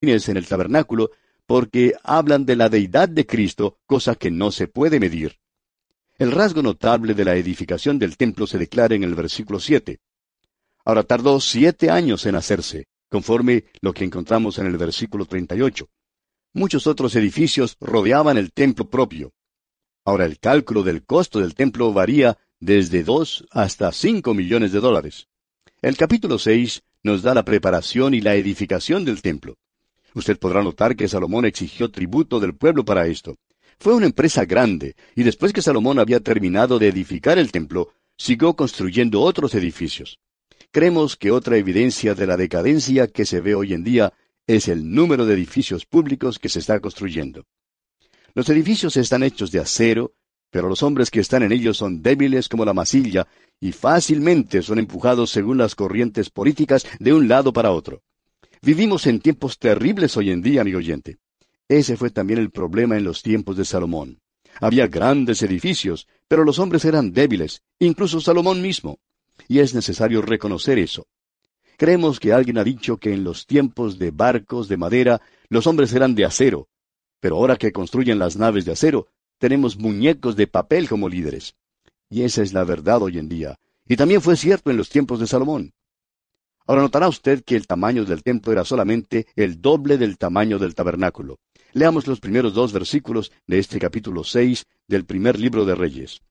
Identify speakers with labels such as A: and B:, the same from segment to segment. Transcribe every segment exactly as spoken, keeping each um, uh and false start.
A: en el tabernáculo, porque hablan de la deidad de Cristo, cosa que no se puede medir. El rasgo notable de la edificación del templo se declara en el versículo siete. Ahora tardó siete años en hacerse, conforme lo que encontramos en el versículo treinta y ocho. Muchos otros edificios rodeaban el templo propio. Ahora el cálculo del costo del templo varía desde dos hasta cinco millones de dólares. El capítulo seis nos da la preparación y la edificación del templo. Usted podrá notar que Salomón exigió tributo del pueblo para esto. Fue una empresa grande, y después que Salomón había terminado de edificar el templo, siguió construyendo otros edificios. Creemos que otra evidencia de la decadencia que se ve hoy en día es el número de edificios públicos que se está construyendo. Los edificios están hechos de acero, pero los hombres que están en ellos son débiles como la masilla y fácilmente son empujados según las corrientes políticas de un lado para otro. Vivimos en tiempos terribles hoy en día, amigo oyente. Ese fue también el problema en los tiempos de Salomón. Había grandes edificios, pero los hombres eran débiles, incluso Salomón mismo. Y es necesario reconocer eso. Creemos que alguien ha dicho que en los tiempos de barcos de madera, los hombres eran de acero. Pero ahora que construyen las naves de acero, tenemos muñecos de papel como líderes. Y esa es la verdad hoy en día. Y también fue cierto en los tiempos de Salomón. Ahora notará usted que el tamaño del templo era solamente el doble del tamaño del tabernáculo. Leamos los primeros dos versículos de este capítulo seis del primer libro de Reyes.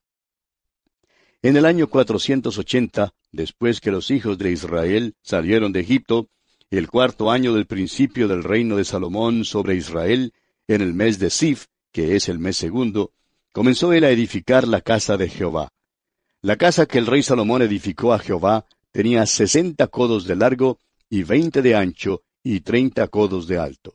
A: En el año cuatrocientos ochenta, después que los hijos de Israel salieron de Egipto, el cuarto año del principio del reino de Salomón sobre Israel, en el mes de Sif, que es el mes segundo, comenzó él a edificar la casa de Jehová. La casa que el rey Salomón edificó a Jehová tenía sesenta codos de largo y veinte de ancho y treinta codos de alto.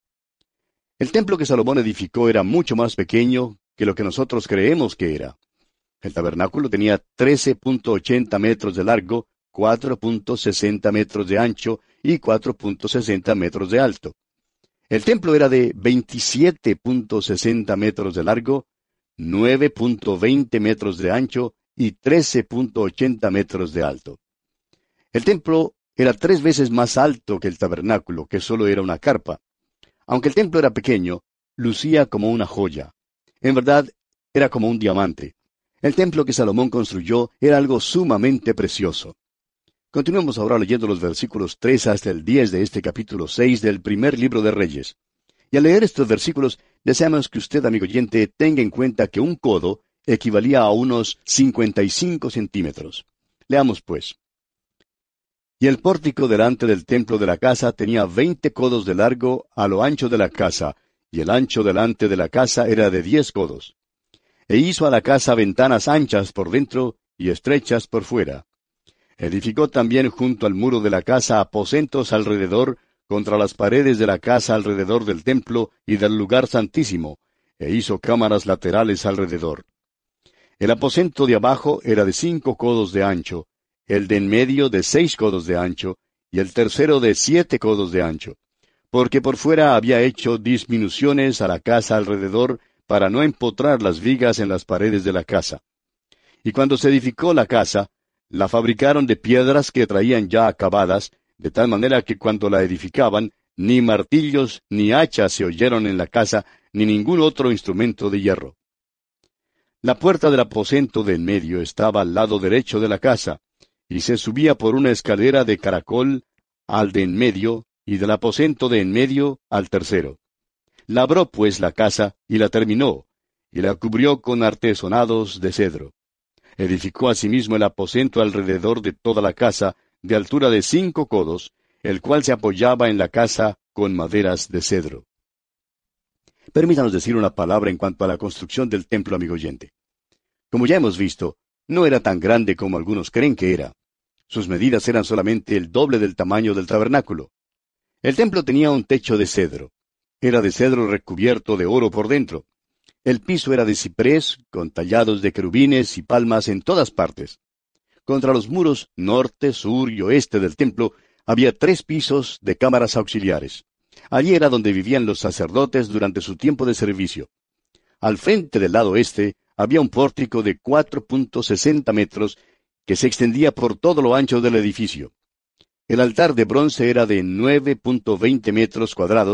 A: El templo que Salomón edificó era mucho más pequeño que lo que nosotros creemos que era. El tabernáculo tenía trece punto ochenta metros de largo, cuatro punto sesenta metros de ancho y cuatro punto sesenta metros de alto. El templo era de veintisiete punto sesenta metros de largo, nueve punto veinte metros de ancho y trece punto ochenta metros de alto. El templo era tres veces más alto que el tabernáculo, que solo era una carpa. Aunque el templo era pequeño, lucía como una joya. En verdad, era como un diamante. El templo que Salomón construyó era algo sumamente precioso. Continuemos ahora leyendo los versículos tres hasta el diez de este capítulo seis del primer libro de Reyes. Y al leer estos versículos, deseamos que usted, amigo oyente, tenga en cuenta que un codo equivalía a unos cincuenta y cinco centímetros. Leamos pues. Y el pórtico delante del templo de la casa tenía veinte codos de largo a lo ancho de la casa, y el ancho delante de la casa era de diez codos. E hizo a la casa ventanas anchas por dentro y estrechas por fuera. Edificó también junto al muro de la casa aposentos alrededor, contra las paredes de la casa alrededor del templo y del lugar santísimo, e hizo cámaras laterales alrededor. El aposento de abajo era de cinco codos de ancho, el de en medio de seis codos de ancho, y el tercero de siete codos de ancho, porque por fuera había hecho disminuciones a la casa alrededor, para no empotrar las vigas en las paredes de la casa. Y cuando se edificó la casa, la fabricaron de piedras que traían ya acabadas, de tal manera que cuando la edificaban, ni martillos ni hachas se oyeron en la casa, ni ningún otro instrumento de hierro. La puerta del aposento de en medio estaba al lado derecho de la casa, y se subía por una escalera de caracol al de en medio, y del aposento de en medio al tercero. Labró pues la casa, y la terminó, y la cubrió con artesonados de cedro. Edificó asimismo el aposento alrededor de toda la casa, de altura de cinco codos, el cual se apoyaba en la casa con maderas de cedro. Permítanos decir una palabra en cuanto a la construcción del templo, amigo oyente. Como ya hemos visto, no era tan grande como algunos creen que era. Sus medidas eran solamente el doble del tamaño del tabernáculo. El templo tenía un techo de cedro. Era de cedro recubierto de oro por dentro. El piso era de ciprés, con tallados de querubines y palmas en todas partes. Contra los muros norte, sur y oeste del templo había tres pisos de cámaras auxiliares. Allí era donde vivían los sacerdotes durante su tiempo de servicio. Al frente del lado este había un pórtico de cuatro punto sesenta metros que se extendía por todo lo ancho del edificio. El altar de bronce era de nueve punto veinte metros cuadrados